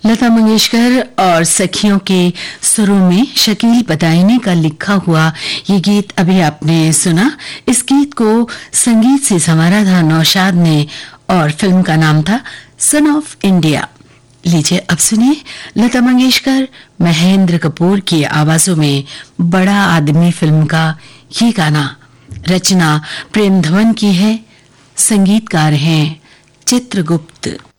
लता मंगेशकर और सखियों के सुरों में शकील पदाइनी का लिखा हुआ ये गीत अभी आपने सुना। इस गीत को संगीत से संवारा था नौशाद ने और फिल्म का नाम था सन ऑफ इंडिया। लीजिए अब सुनिए लता मंगेशकर महेंद्र कपूर की आवाजों में बड़ा आदमी फिल्म का ये गाना। रचना प्रेम धवन की है, संगीतकार हैं चित्रगुप्त।